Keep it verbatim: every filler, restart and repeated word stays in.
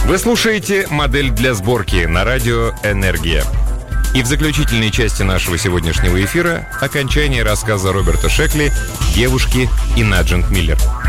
Вы слушаете «Модель для сборки» на радио «Энергия». И в заключительной части нашего сегодняшнего эфира окончание рассказа Роберта Шекли «Девушки» и Наджент Миллер.